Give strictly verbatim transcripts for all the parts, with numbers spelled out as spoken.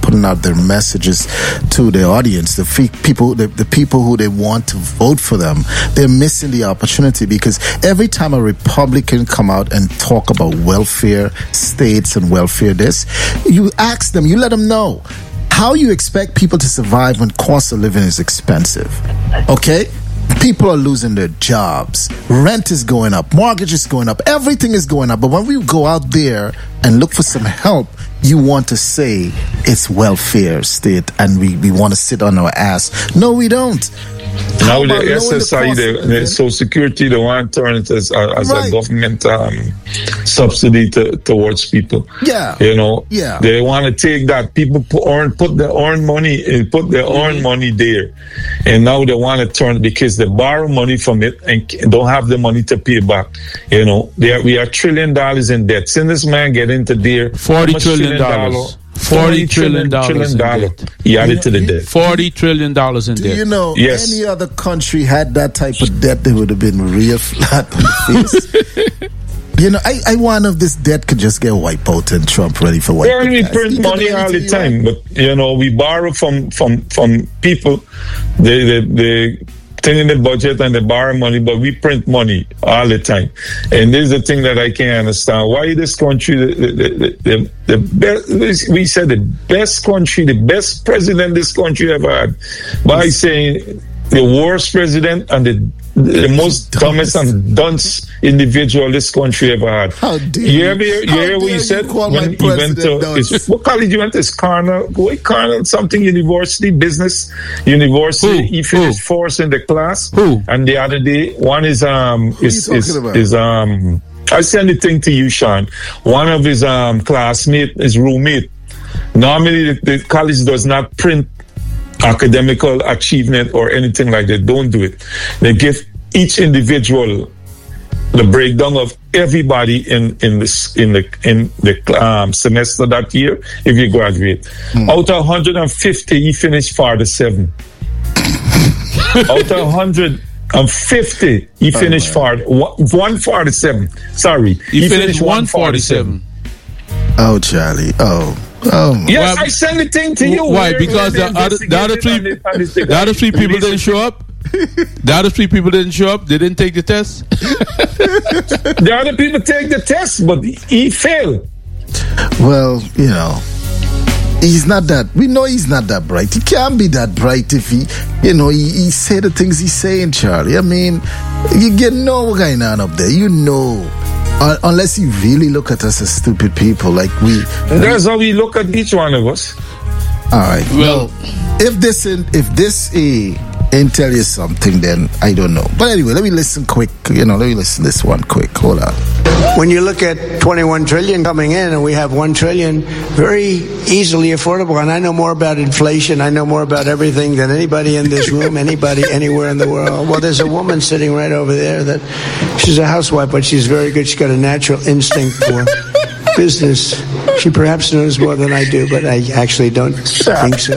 putting out their messages to their audience, the fe- people, the, the people who they want to vote for them. They're missing the opportunity because every time a Republican come out and talk about welfare states and welfare this, you ask them, you let them know how you expect people to survive when cost of living is expensive. Okay? People are losing their jobs. Rent is going up. Mortgage is going up. Everything is going up. But when we go out there and look for some help, you want to say it's welfare state and we, we want to sit on our ass. No, we don't. Now the S S I, the, the Social Security, they want to turn it as, as right. a government um, subsidy to, towards people. Yeah, you know. Yeah, they want to take that. People put earn put their earn money and put their mm-hmm. earn money there, and now they want to turn it because they borrow money from it and don't have the money to pay back. You know, they are, we are trillion dollars in debt. Since this man get into there, forty trillion dollars. Forty trillion dollars in debt. He added to the debt. Forty trillion dollars in Do debt. you know, yes. any other country had that type of debt, they would have been real flat on the face. You know, I, I wonder if this debt could just get wiped out and Trump ready for white. Well, we print money all the time, but you know, we borrow from from from people. They they they. thing in the budget and they borrow money, but we print money all the time. And this is the thing that I can't understand. Why this country, the, the, the, the best, we said the best country, the best president this country ever had, by saying the worst president and the the most dumbest and dunce individual this country ever had. How dare you? You ever hear, you hear what he said when he went to his, what college you went to? His Cornell, what Cornell something university, business university. Who? He finished Who? fourth in the class. Who? And the other day, one is um Who is are you is, talking about? is um I send the thing to you, Sean. One of his um classmate, his roommate. Normally, the, the college does not print academical achievement or anything like that. Don't do it. They give each individual the breakdown of everybody in in this in the in the um, semester that year if you graduate. Hmm. Out of one hundred fifty, he finished forty-seven. Out of one hundred fifty, he finished oh, one forty-seven. Sorry, he, he finished, finished one forty-seven. Oh, Charlie. Oh. Oh, yes, well, I sent the thing to you. Why? Because the other, the other three, the, the other three people didn't show up. The other three people didn't show up. They didn't take the test. The other people take the test, but he failed. Well, you know, he's not that. We know he's not that bright. He can't be that bright if he, you know, he, he say the things he's saying, Charlie. I mean, you get know what's going on up there. You know. Uh, unless you really look at us as stupid people, like we. That's how we look at each one of us. All right. Well, no, if this if this uh, ain't tell you something, then I don't know. But anyway, let me listen quick. You know, let me listen this one quick. Hold on. When you look at twenty-one trillion coming in, and we have one trillion, very easily affordable. And I know more about inflation. I know more about everything than anybody in this room, anybody anywhere in the world. Well, there's a woman sitting right over there that she's a housewife, but she's very good. She's got a natural instinct for business. She perhaps knows more than I do, but I actually don't think so.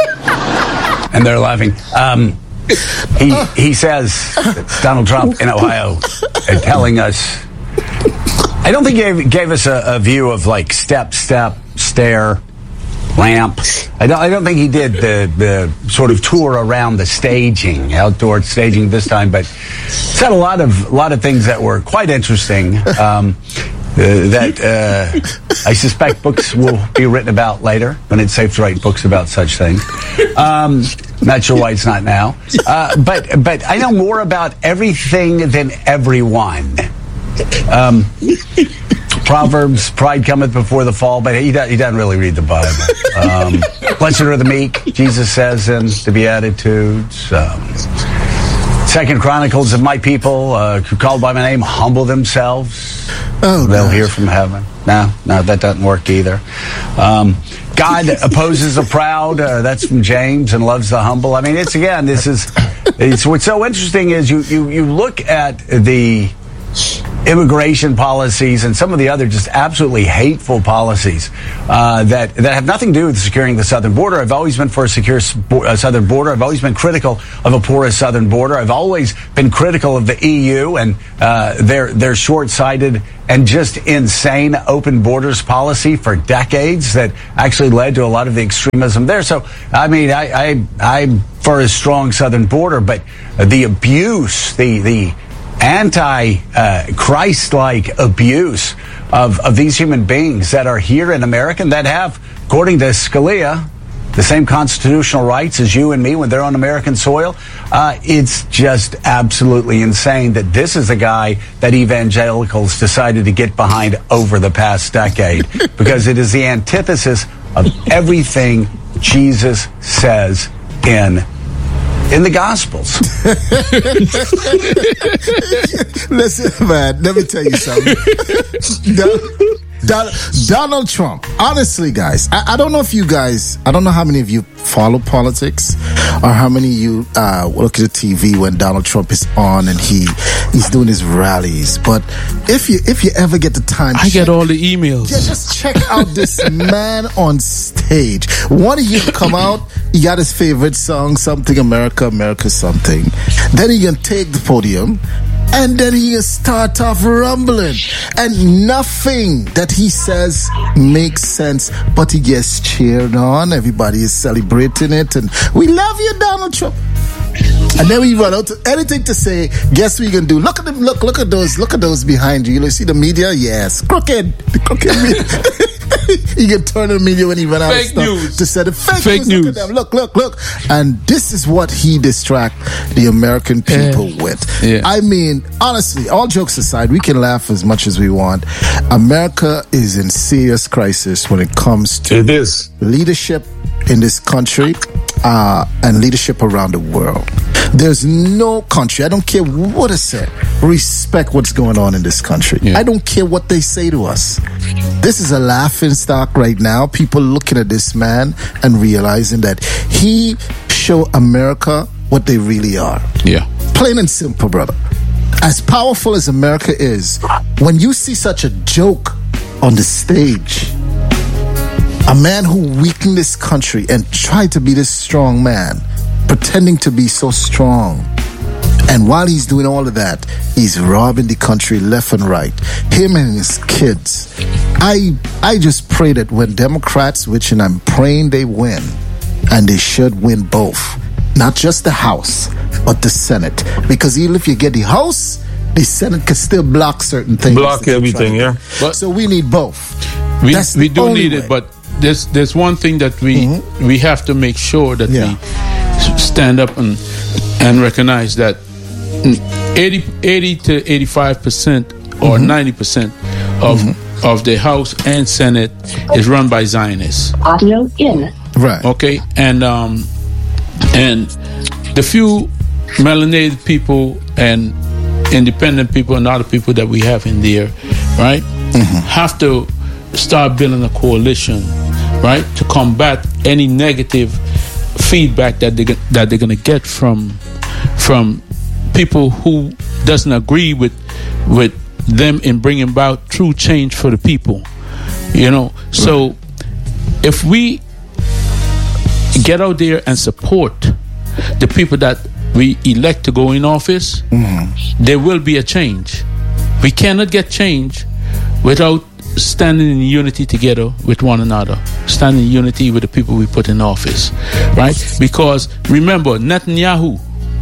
And they're laughing. Um, he he says Donald Trump in Ohio uh, telling us. I don't think he gave, gave us a, a view of like step, step, stair, lamp. I don't. I don't think he did the the sort of tour around the staging, outdoor staging this time. But said a lot of a lot of things that were quite interesting. Um, Uh, that uh, I suspect books will be written about later when it's safe to write books about such things. Um, not sure why it's not now, uh, but but I know more about everything than everyone. Um, Proverbs, pride cometh before the fall, but he, he doesn't really read the Bible. Um, Blessed are the meek, Jesus says in the Beatitudes. Um, Second Chronicles of my people uh, who called by my name humble themselves. Oh, they'll gosh. hear from heaven. No, no, that doesn't work either. Um, God opposes the proud. Uh, that's from James, and loves the humble. I mean, it's again. This is. It's what's so interesting is you you you look at the immigration policies and some of the other just absolutely hateful policies uh, that that have nothing to do with securing the southern border. I've always been for a secure uh, southern border. I've always been critical of a porous southern border. I've always been critical of the E U and uh, their their short-sighted and just insane open borders policy for decades that actually led to a lot of the extremism there. So, I mean, I, I I'm for a strong southern border, but the abuse, the the anti-Christ-like uh, abuse of, of these human beings that are here in America and that have, according to Scalia, the same constitutional rights as you and me when they're on American soil. Uh, it's just absolutely insane that this is a guy that evangelicals decided to get behind over the past decade because it is the antithesis of everything Jesus says in in the Gospels. Listen, man, let me tell you something. Don, Donald Trump, honestly, guys, I, I don't know if you guys, I don't know how many of you follow politics or how many of you uh, look at the T V when Donald Trump is on and he he's doing his rallies. But if you if you ever get the time, I check, get all the emails. Yeah, just check out this man on stage. One of you come out, he got his favorite song, Something America, America Something. Then he can take the podium. And then he start off rumbling. And nothing that he says makes sense, but he gets cheered on. Everybody is celebrating it. And we love you, Donald Trump. And then we run out to anything to say. Guess we can do. Look at them. Look, look at those. Look at those behind you. You see the media? Yes, crooked. The crooked media. You can turn the media when he run out fake of stuff news. to say the fake, fake news. news. Look at them. Look, look, look. And this is what he distract the American people yeah. with. Yeah. I mean, honestly, all jokes aside, we can laugh as much as we want. America is in serious crisis when it comes to it is. leadership in this country uh, and leadership around the world. There's no country, I don't care what I say, respect what's going on in this country. Yeah. I don't care what they say to us. This is a laughing stock right now. People looking at this man and realizing that he show America what they really are. Yeah. Plain and simple, brother. As powerful as America is, when you see such a joke on the stage, a man who weakened this country and tried to be this strong man, pretending to be so strong. And while he's doing all of that, he's robbing the country left and right. Him and his kids. I I just pray that when Democrats, which and I'm praying they win, and they should win both, not just the House, but the Senate. Because even if you get the House, the Senate can still block certain things. Block everything, yeah. But, so we need both. We, That's we do need way. it, but there's there's one thing that we mm-hmm. we have to make sure that yeah. we stand up and and recognize that eighty, eighty to eighty-five percent or mm-hmm. ninety percent of mm-hmm. of the House and Senate is run by Zionists. Audio in. Right. Okay, and um and the few melanated people and independent people and other people that we have in there, right, mm-hmm. have to start building a coalition, right, to combat any negative feedback that they that they're gonna get from from people who doesn't agree with with them in bringing about true change for the people, you know. So if we get out there and support the people that we elect to go in office, mm-hmm. there will be a change. We cannot get change without standing in unity together with one another, standing in unity with the people we put in office, right? Because remember, Netanyahu,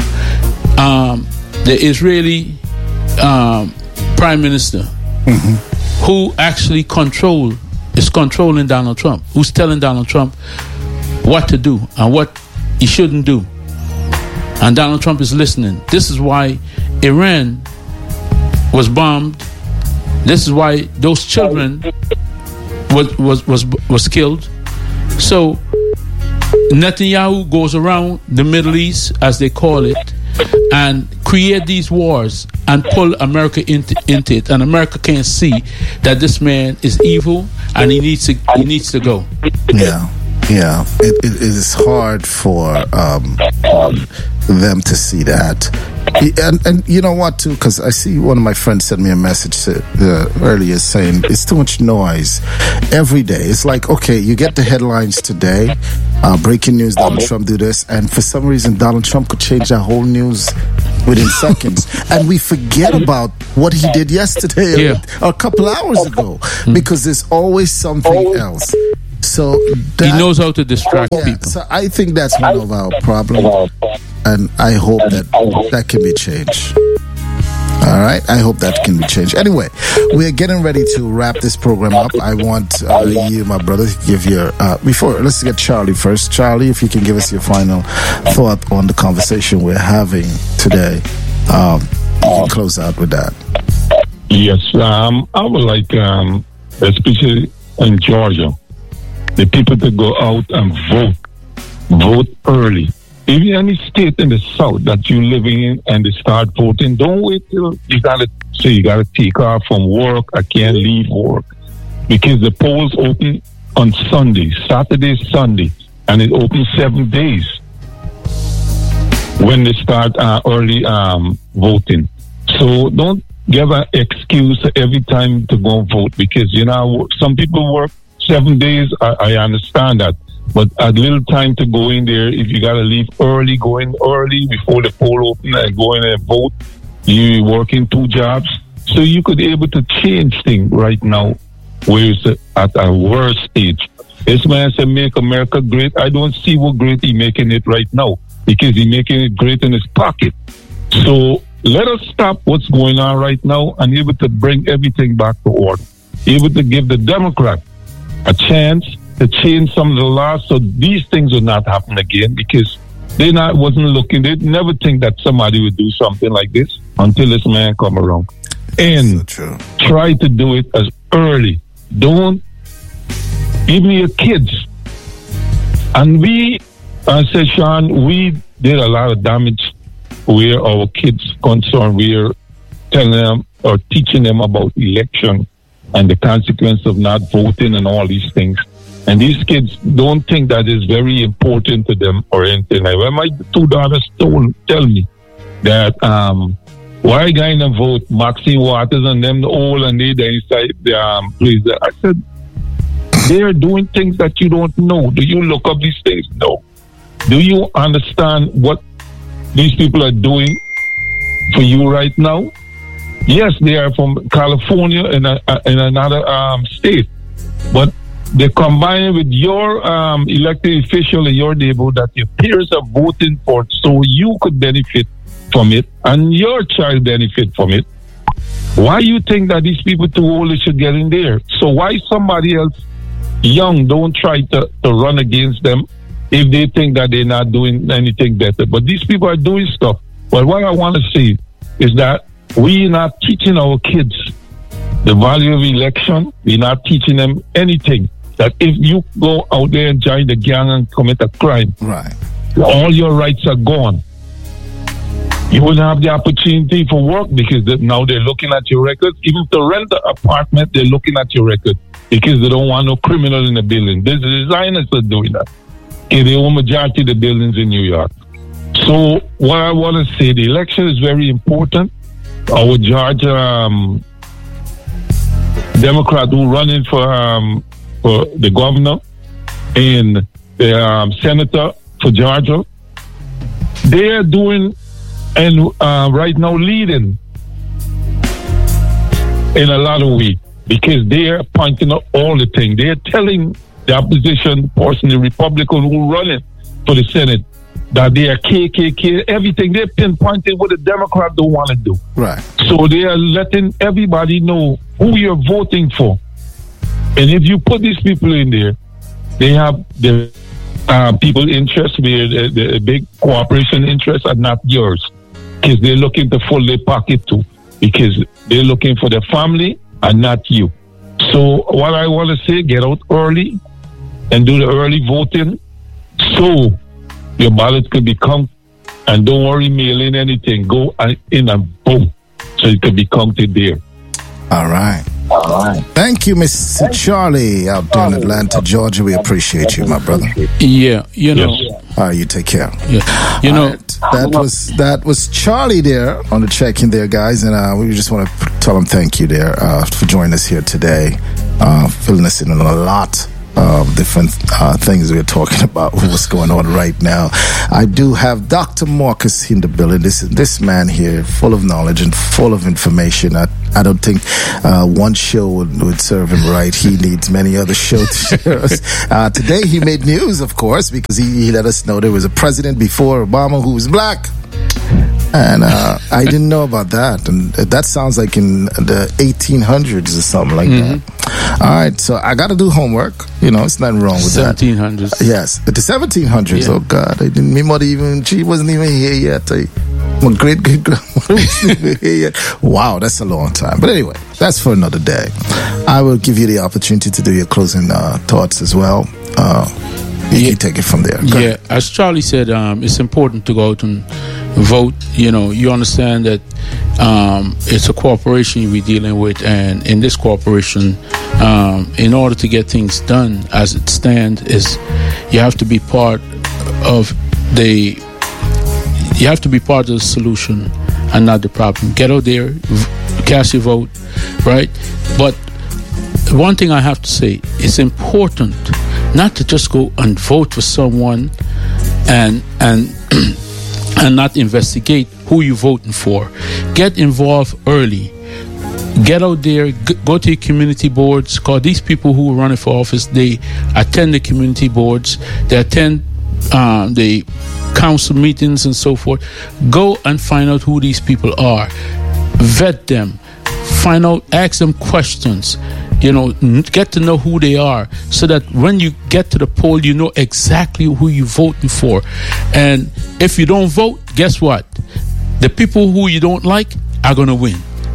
um, the Israeli um, prime minister, mm-hmm. who actually control is controlling Donald Trump, who's telling Donald Trump what to do and what he shouldn't do. And Donald Trump is listening. This is why Iran was bombed. This is why those children was was was was killed. So Netanyahu goes around the Middle East, as they call it, and create these wars and pull America into, into it. And America can't see that this man is evil and he needs to he needs to go. Yeah. Yeah, it, it, it is hard for um, them to see that. And, and you know what, too, because I see one of my friends sent me a message uh, earlier saying it's too much noise every day. It's like, okay, you get the headlines today, uh, breaking news, Donald Trump do this, and for some reason Donald Trump could change that whole news within seconds. And we forget about what he did yesterday Yeah. or a couple hours ago because there's always something else. So that, He knows how to distract yeah, people. so I think that's one of our problems, and I hope that that can be changed. All right, I hope that can be changed. Anyway, we're getting ready to wrap this program up. I want uh, you, my brother, to give your uh, before. Let's get Charlie first. Charlie, if you can give us your final thought on the conversation we're having today, um, you can close out with that. Yes, um, I would like, um, especially in Georgia, the people to go out and vote. Vote early. If you're in any state in the South that you're living in and they start voting, don't wait till you gotta say you gotta take off from work. I can't leave work. Because the polls open on Sunday, Saturday, Sunday, and it opens seven days when they start uh, early um, voting. So don't give an excuse every time to go vote because, you know, some people work seven days. I, I understand that. But a little time to go in there, if you got to leave early, go in early before the poll open and go in and vote. You working two jobs. So you could be able to change things right now where it's at a worse stage. This man said, make America great. I don't see what great he making it right now because he making it great in his pocket. So let us stop what's going on right now and able to bring everything back to order. Able to give the Democrat a chance to change some of the laws so these things will not happen again because they not wasn't looking. They'd never think that somebody would do something like this until this man come around. And So true. try to do it as early. Don't, even your kids. And we, I said, Sean, we did a lot of damage where our kids concerned. We're telling them or teaching them about election and the consequence of not voting and all these things. And these kids don't think that is very important to them or anything. Like, well, my two daughters told, tell me that um, why going to vote Maxine Waters and them old and they there inside the um, place. I said, they're doing things that you don't know. Do you look up these things? No. Do you understand what these people are doing for you right now? Yes, they are from California and in, in another um, state, but they combine with your um, elected official in your neighborhood that your peers are voting for, so you could benefit from it and your child benefit from it. Why you think that these people too old should get in there? So why somebody else young don't try to, to run against them if they think that they're not doing anything better? But these people are doing stuff. But what I want to say is that we're not teaching our kids the value of election. We're not teaching them anything. That if you go out there and join the gang and commit a crime, Right. all your rights are gone. You wouldn't have the opportunity for work because they, now they're looking at your records. Even to rent an apartment, they're looking at your record because they don't want no criminal in the building. The designers are doing that. Okay, they own majority of the buildings in New York. So what I want to say, the election is very important. Our Georgia um, Democrat who running for um, for the governor and the um, senator for Georgia, they are doing and uh, right now leading in a lot of ways because they are pointing out all the things. They are telling the opposition person, the Republican who running for the Senate, that they are K K K, everything. They're pinpointing what the Democrats don't want to do. Right. So they are letting everybody know who you're voting for. And if you put these people in there, they have the uh, people interests, where the, the big corporation interests are not yours. Because they're looking to fill their pocket too. Because they're looking for their family and not you. So what I want to say, get out early and do the early voting so your ballot could become, and don't worry, mail in anything. Go in and vote so it could be counted there. All right. All right. Thank you, Mister Charlie, out there in Atlanta, Georgia. We appreciate you, my brother. Yeah, you know. All right, you take care. Yeah. You know, right. that was that was Charlie there on the check-in there, guys, and uh, we just want to tell him thank you there uh, for joining us here today, uh, filling us in on a lot of different uh, things we're talking about, what's going on right now. I do have Doctor Marcus in the building. This this man here, full of knowledge and full of information. I, I don't think uh, one show would, would serve him right. He needs many other shows to share us. Uh, today he made news, of course, because he, he let us know there was a president before Obama who was black. And uh, I didn't know about that. And that sounds like in the eighteen hundreds or something like mm-hmm. that. All right, so I got to do homework. You know, it's nothing wrong with seventeen hundreds. that. seventeen hundreds. Yes, the seventeen hundreds. Yeah. Oh, God. I didn't, my mother even, she wasn't even here yet. I, my great great grandmother wasn't even here yet. Wow, that's a long time. But anyway, that's for another day. I will give you the opportunity to do your closing uh, thoughts as well. Uh, you yeah. can take it from there. Go yeah, ahead. As Charlie said, um, it's important to go out and vote. You know, you understand that um, it's a corporation we're dealing with, and in this corporation, um, in order to get things done as it stands, is you have to be part of the you have to be part of the solution and not the problem. Get out there, v- cast your vote, right? But one thing I have to say, it's important not to just go and vote for someone and and and not investigate who you're voting for. Get involved early. Get out there, g- go to your community boards, because these people who are running for office, they attend the community boards, they attend uh, the council meetings and so forth. Go and find out who these people are. Vet them. Find out, ask them questions. You know, get to know who they are, so that when you get to the poll, you know exactly who you're voting for. And if you don't vote, guess what? The people who you don't like are going to win.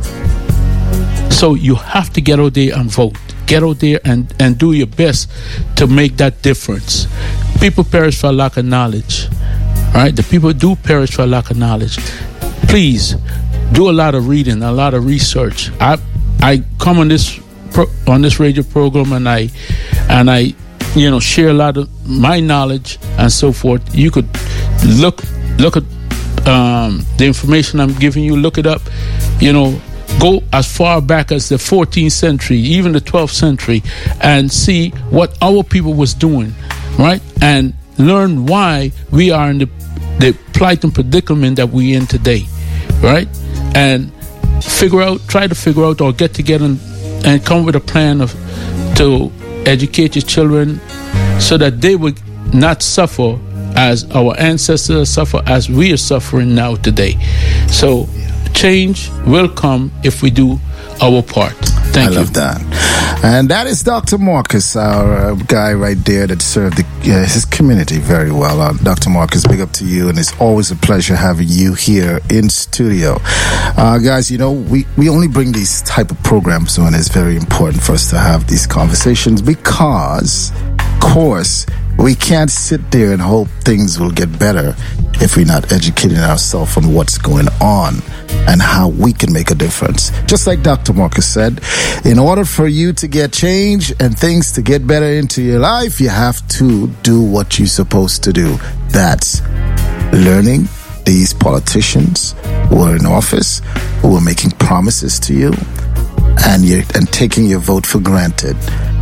So you have to get out there and vote. Get out there and, and do your best to make that difference. People perish for lack of knowledge. Right? The people do perish for lack of knowledge. Please do a lot of reading, a lot of research. I I come on this pro, on this radio program and I and I you know share a lot of my knowledge and so forth. You could look look at um, the information I'm giving you. Look it up. You know, go as far back as the fourteenth century, even the twelfth century, and see what our people was doing, right? And learn why we are in the the plight and predicament that we're in today, right? And figure out, try to figure out, or get together and, and come with a plan of to educate your children, so that they would not suffer as our ancestors suffer, as we are suffering now today. So change will come if we do our part. Thank I you. love that. And that is Doctor Marcus, our uh, guy right there that served the, uh, his community very well. Uh, Doctor Marcus, big up to you, and it's always a pleasure having you here in studio. Uh, guys, you know, we, we only bring these type of programs on. It's very important for us to have these conversations because, of course, we can't sit there and hope things will get better if we're not educating ourselves on what's going on and how we can make a difference. Just like Doctor Marcus said, in order for you to get change and things to get better into your life, you have to do what you're supposed to do. That's learning these politicians who are in office, who are making promises to you, and you're, and taking your vote for granted.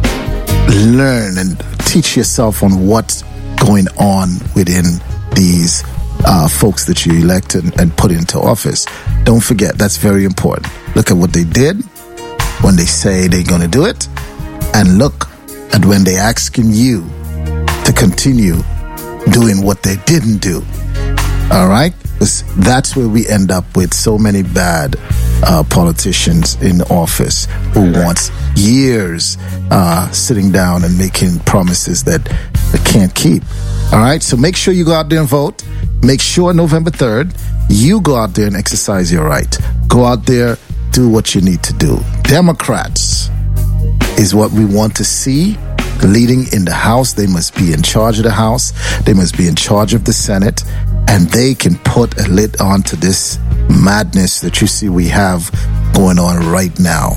Learn and teach yourself on what's going on within these uh, folks that you elected and, and put into office. Don't forget, that's very important. Look at what they did when they say they're going to do it, and look at when they're asking you to continue doing what they didn't do. All right? Because that's where we end up with so many bad uh, politicians in office who want years uh, sitting down and making promises that they can't keep. All right? So make sure you go out there and vote. Make sure November third, you go out there and exercise your right. Go out there, do what you need to do. Democrats is what we want to see leading in the House. They must be in charge of the House. They must be in charge of the Senate. And they can put a lid onto this madness that you see we have going on right now.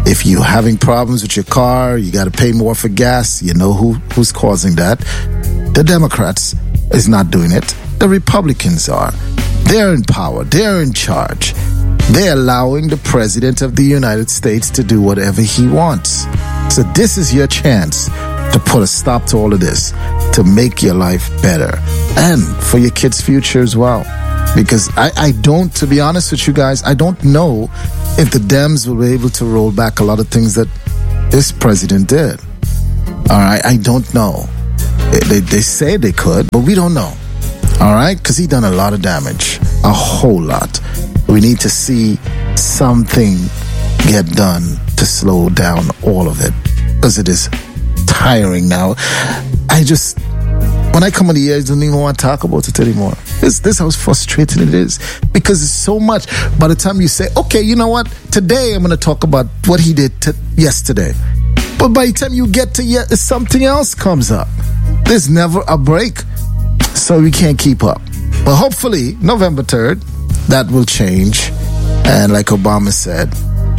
If you're having problems with your car, you got to pay more for gas, you know who who's causing that. The Democrats is not doing it. The Republicans are. They're in power. They're in charge. They're allowing the President of the United States to do whatever he wants. So this is your chance to put a stop to all of this, to make your life better, and for your kids' future as well. Because I, I don't, to be honest with you guys, I don't know if the Dems will be able to roll back a lot of things that this president did. All right, I don't know. They, they say they could, but we don't know. All right, because he done a lot of damage, a whole lot. We need to see something get done to slow down all of it, because it is tiring now. I just, when I come on the air, I don't even want to talk about it anymore. This, this how frustrating it is, because it's so much. By the time you say, okay, you know what, today I'm going to talk about what he did t- yesterday. But by the time you get to yet, something else comes up. There's never a break. So we can't keep up. But hopefully, November third, that will change. And like Obama said,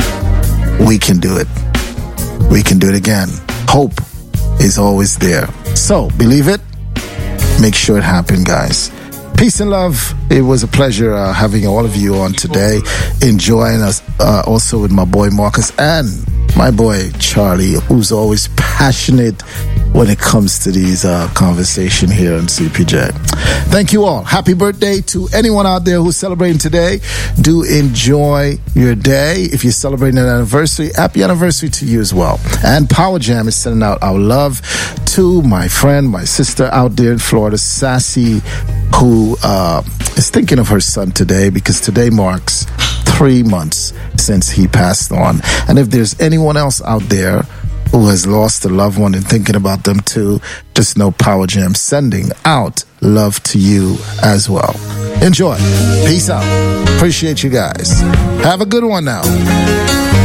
we can do it. We can do it again. Hope is always there. So, believe it. Make sure it happens, guys. Peace and love. It was a pleasure uh, having all of you on today. Enjoying us uh, also with my boy Marcus and my boy Charlie, who's always passionate when it comes to these uh, conversations here on C P J. Thank you all. Happy birthday to anyone out there who's celebrating today. Do enjoy your day. If you're celebrating an anniversary, happy anniversary to you as well. And Power Jam is sending out our love to my friend, my sister out there in Florida, Sassy, who uh, is thinking of her son today, because today marks three months since he passed on. And if there's anyone else out there who has lost a loved one and thinking about them too, just know Power Jam sending out love to you as well. Enjoy. Peace out. Appreciate you guys. Have a good one now.